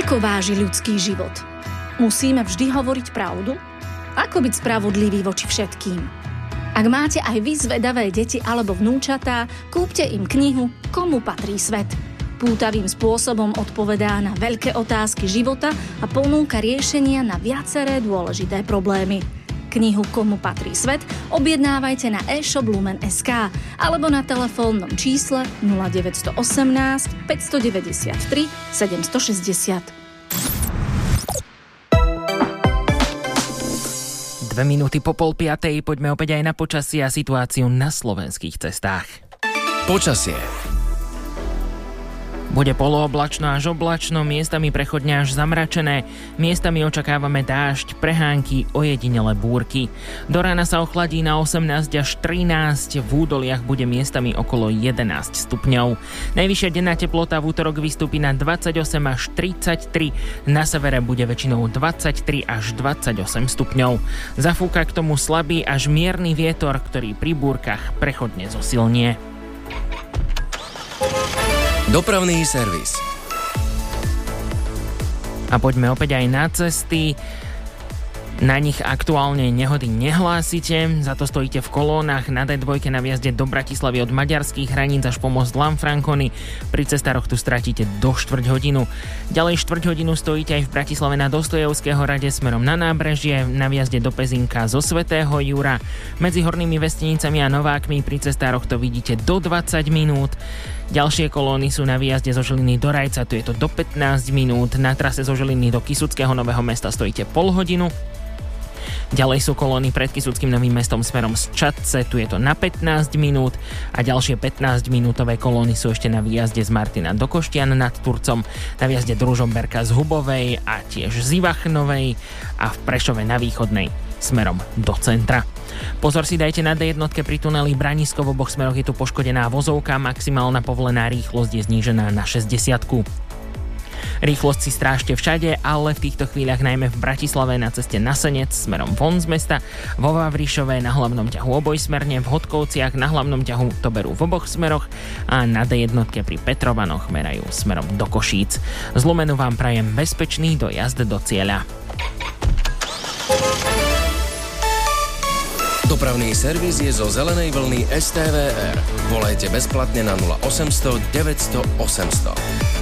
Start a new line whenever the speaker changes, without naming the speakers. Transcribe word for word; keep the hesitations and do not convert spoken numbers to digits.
Koľko váži ľudský život? Musíme vždy hovoriť pravdu? Ako byť spravodlivý voči všetkým? Ak máte aj vy zvedavé deti alebo vnúčatá, kúpte im knihu Komu patrí svet. Pútavým spôsobom odpovedá na veľké otázky života a ponúka riešenia na viaceré dôležité problémy. Knihu Komu patrí svet objednávajte na e-shop Lumen bodka es ká alebo na telefónnom čísle nula deväť jedna osem, päť deväť tri, sedem šesť nula.
Dve minúty po pol piatej, poďme opäť aj na počasie a situáciu na slovenských cestách.
Počasie.
Bude polooblačno až oblačno, miestami prechodne až zamračené, miestami očakávame dážď, prehánky, ojedinele búrky. Do rána sa ochladí na osemnásť až trinásť, v údoliach bude miestami okolo jedenásť stupňov. Najvyššia denná teplota v útorok vystúpi na dvadsaťosem až tridsaťtri, na severe bude väčšinou dvadsaťtri až dvadsaťosem stupňov. Zafúka k tomu slabý až mierny vietor, ktorý pri búrkach prechodne zosilnie.
Dopravný servis.
A poďme opäť aj na cesty. Na nich aktuálne nehody nehlásite, za to stojíte v kolónach na dé dva na vjazde do Bratislavy od maďarských hraníc až po most Lanfranconi. Pri cestároch tu stratíte do štvrť hodinu. Ďalej štvrť hodinu stojíte aj v Bratislave na Dostojevského rade smerom na nábrežie, na vjazde do Pezinka zo Svätého Jura. Medzi Hornými Vestenicami a Novákmi pri cestároch to vidíte do dvadsať minút. Ďalšie kolóny sú na výjazde zo Žiliny do Rajca, tu je to do pätnásť minút. Na trase zo Žiliny do Kysuckého Nového Mesta stojíte pol hodinu. Ďalej sú kolóny pred Kysuckým Novým Mestom smerom z Čadce, tu je to na pätnásť minút a ďalšie pätnásťminútové kolóny sú ešte na výjazde z Martina do Koštian nad Turcom, na výjazde do Ružomberka z Hubovej a tiež z Ivachnovej a v Prešove na Východnej smerom do centra. Pozor si dajte na dé jedna pri tuneli Branisko, v oboch smeroch je tu poškodená vozovka, maximálna povolená rýchlosť je znížená na šesťdesiatku. Rýchlosť si strážte všade, ale v týchto chvíľach najmä v Bratislave na ceste na Senec smerom von z mesta, vo Vavrišove na hlavnom ťahu obojsmerne, v Hodkovciach na hlavnom ťahu to berú v oboch smeroch a na dé jedna pri Petrovanoch merajú smerom do Košíc. Z Lumenu vám prajem bezpečný dojazd do cieľa.
Dopravný servis je zo zelenej vlny es té vé er. Volajte bezplatne na nula osemsto deväťsto osemsto.